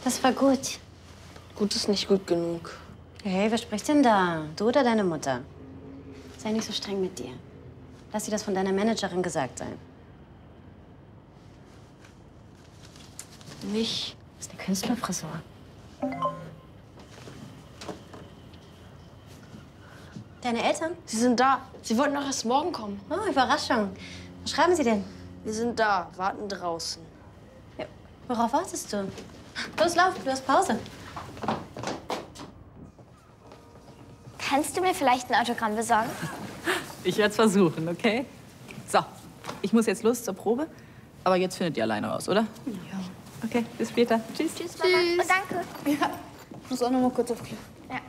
Das war gut. Gut ist nicht gut genug. Hey, wer spricht denn da? Du oder deine Mutter? Sei nicht so streng mit dir. Lass dir das von deiner Managerin gesagt sein. Nicht. Das ist eine Künstlerfrisur. Deine Eltern? Sie sind da. Sie wollten doch erst morgen kommen. Oh, Überraschung. Was schreiben sie denn? Wir sind da, warten draußen. Ja, worauf wartest du? Los, lauf, du hast Pause. Kannst du mir vielleicht ein Autogramm besorgen? Ich werde es versuchen, okay? So, ich muss jetzt los zur Probe. Aber jetzt findet ihr alleine raus, oder? Ja. Okay, bis später. Tschüss. Tschüss, Mama. Und danke. Ja, ich muss auch noch mal kurz auf Klo. Ja.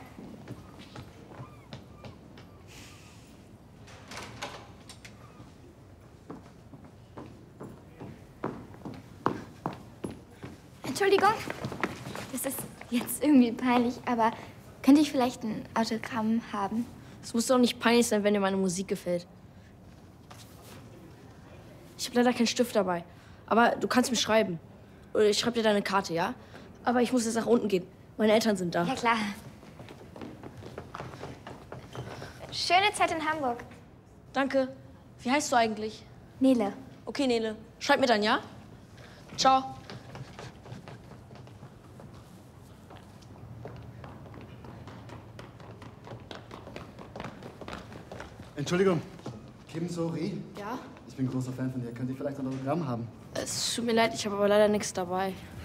Entschuldigung, das ist jetzt irgendwie peinlich, aber könnte ich vielleicht ein Autogramm haben? Es muss doch nicht peinlich sein, wenn dir meine Musik gefällt. Ich habe leider keinen Stift dabei. Aber du kannst mir schreiben. Oder ich schreibe dir deine Karte, ja? Aber ich muss jetzt nach unten gehen. Meine Eltern sind da. Ja, klar. Schöne Zeit in Hamburg. Danke. Wie heißt du eigentlich? Nele. Okay, Nele. Schreib mir dann, ja? Ciao. Entschuldigung, Kim Sori? Ja? Ich bin großer Fan von dir. Könnte ich vielleicht ein Autogramm haben? Es tut mir leid, ich habe aber leider nichts dabei.